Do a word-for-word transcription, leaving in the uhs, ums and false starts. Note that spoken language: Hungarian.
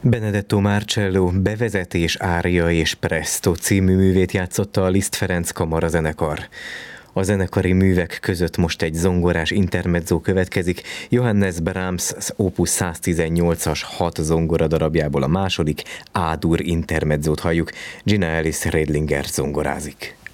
Benedetto Marcello bevezetés, ária és presto című művét játszotta a Liszt Ferenc kamarazenekar. A zenekari művek között most egy zongorás intermezzo következik, Johannes Brahms opus száztizennyolcas hat zongora darabjából a második, A-dur intermezzót halljuk, Gina Alice Redlinger zongorázik.